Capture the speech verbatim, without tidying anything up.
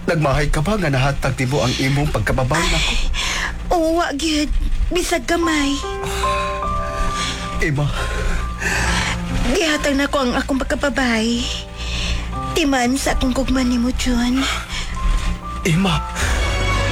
Nagmahay ka ba nga nahatag timo ang imong pagkababay nako? Uwa, gyud. Bisag gamay. Ima, Gihatag na ko ang akong pagkababay. Timan sa akong kugman ni mo, John. Ima,